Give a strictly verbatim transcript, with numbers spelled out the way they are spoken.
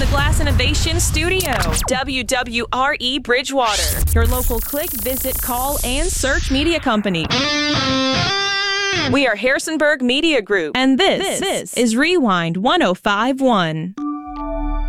Glass Innovation Studio, W W R E Bridgewater. Your local click, visit, call, and search media company. We are Harrisonburg Media Group, and this, this, this is Rewind one oh five point one.